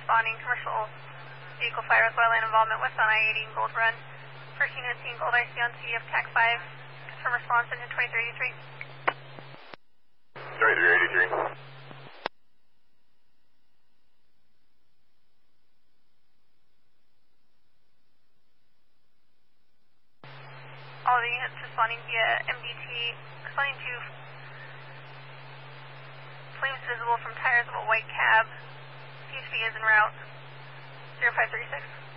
responding, commercial vehicle fire with oil line involvement west on I-80 in Gold Run. First unit seeing Gold IC on CF TAC 5. Confirm response engine 2383. 2383. All the units responding via MDT, responding to flames visible from tires of a white cab. CHP is en route. 0536.